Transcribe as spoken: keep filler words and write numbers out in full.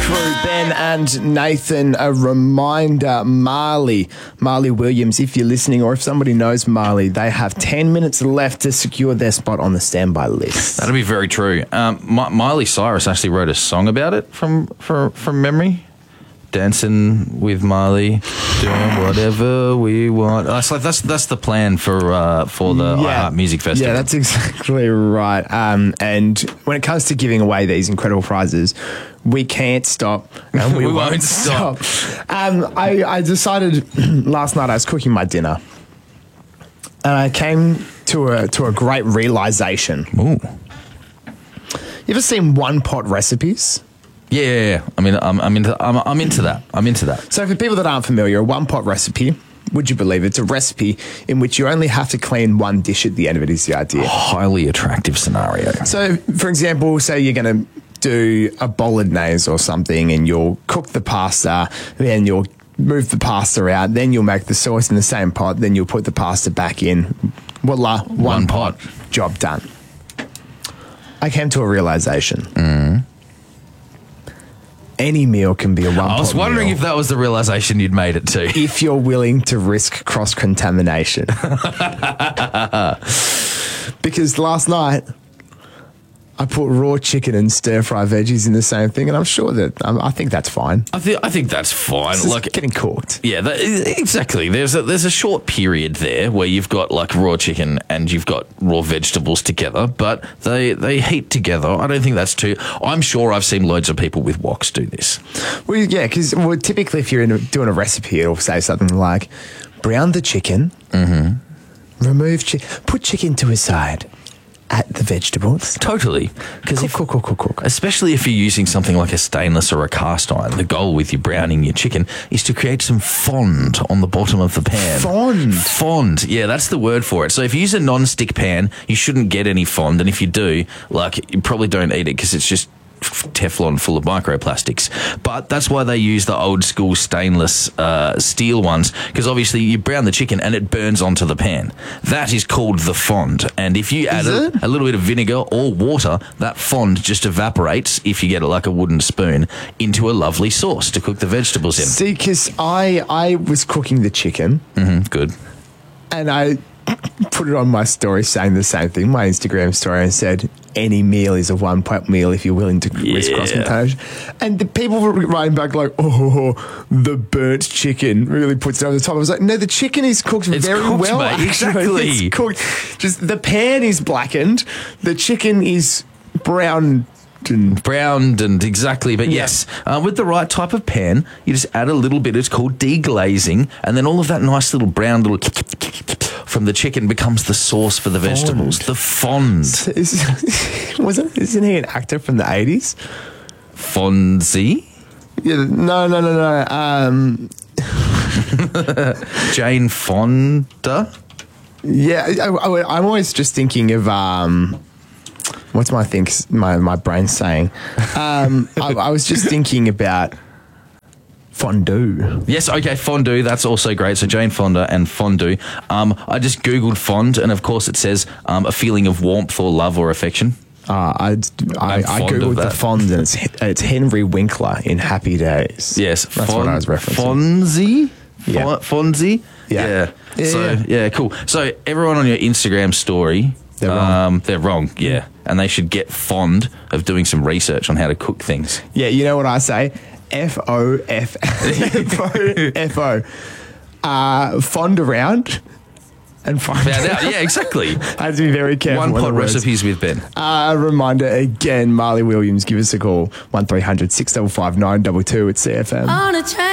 crew, Ben and Nathan. A reminder, Marley, Marley Williams, if you're listening or if somebody knows Marley, they have ten minutes left to secure their spot on the standby list. That'll be very true. Um, Mi- Miley Cyrus actually wrote a song about it from from, from memory. Dancing with Marley, doing whatever we want. That's like that's that's the plan for uh, for the Yeah. iHeart Music Festival. Yeah, that's exactly right. Um, and when it comes to giving away these incredible prizes, we can't stop and we, We won't, won't stop. stop. Um, I, I decided last night I was cooking my dinner and I came to a to a great realization. Ooh. You ever seen one pot recipes? Yeah, yeah, yeah. I mean, I'm, I'm into, I'm, I'm into that. I'm into that. So for people that aren't familiar, a one pot recipe, would you believe it's a recipe in which you only have to clean one dish at the end of it is the idea. Highly attractive scenario. So for example, say you're going to do a bolognese or something and you'll cook the pasta, then you'll move the pasta out, then you'll make the sauce in the same pot, then you'll put the pasta back in. Voila, one, One pot. pot. Job done. I came to a realization. Mm. Any meal can be a one pot I was wondering meal if that was the realization you'd made it to. if you're willing to risk cross-contamination. Because last night, I put raw chicken and stir-fry veggies in the same thing, and I'm sure that, um, I think that's fine. I think I think that's fine. It's just Like, getting cooked. yeah, that, exactly. There's a there's a short period there where you've got like raw chicken and you've got raw vegetables together, but they they heat together. I don't think that's too. I'm sure I've seen loads of people with woks do this. Well, yeah, because well, typically if you're in a, doing a recipe, it'll say something like, brown the chicken, mm-hmm. remove chi- put chicken to a side, add the vegetables. Totally, because Cook, cook, cook, cook, cook. especially if you're using something like a stainless or a cast iron, the goal with your browning your chicken is to create some fond on the bottom of the pan. Fond? Fond. Yeah, that's the word for it. So if you use a non-stick pan, you shouldn't get any fond. And if you do, like, you probably don't eat it because it's just Teflon full of microplastics. But that's why they use the old school stainless uh, steel ones, because obviously you brown the chicken and it burns onto the pan. That is called the fond. And if you add a, a little bit of vinegar or water, that fond just evaporates, if you get it like a wooden spoon, into a lovely sauce to cook the vegetables in. See, because I, I was cooking the chicken, Mm-hmm, good. and I put it on my story saying the same thing, my Instagram story, and said, any meal is a one pot meal if you're willing to risk Yeah. cross-contamination. And the people were writing back like, oh, the burnt chicken really puts it over the top. I was like, no, the chicken is cooked It's very cooked, well. mate. actually. Exactly. It's cooked. Just the pan is blackened. The chicken is brown. And Browned and exactly, but yes, uh, with the right type of pan, you just add a little bit. It's called deglazing, and then all of that nice little brown little from the chicken becomes the sauce for the vegetables. The fond, is, wasn't, isn't he an actor from the eighties? Fonzie, Yeah, no, no, no, no. Um, Jane Fonda. yeah, I, I, I'm always just thinking of um, what's my think my my brain saying. Um, I, I was just thinking about fondue. Yes, okay, fondue. That's also great. So Jane Fonda and fondue. Um, I just googled fond, and of course it says um, a feeling of warmth or love or affection. Uh, I, I, I'm I fond of googled the that. fond, and it's it's Henry Winkler in Happy Days. Yes, that's Fon- what I was referencing. Fonzie? Yeah. Fon- Fonzie? Yeah. Yeah. Yeah, So, yeah. yeah, cool. So, everyone on your Instagram story, They're wrong. Um, they're wrong, yeah. And they should get fond of doing some research on how to cook things. Yeah, you know what I say? F O F F O F O. Uh, fond around and find Found out. out. Yeah, exactly. I have to be very careful. One with pot the words. recipes with Ben. Uh, reminder again, Marley Williams, give us a call, one three hundred six five five nine two two at C F M. On a train.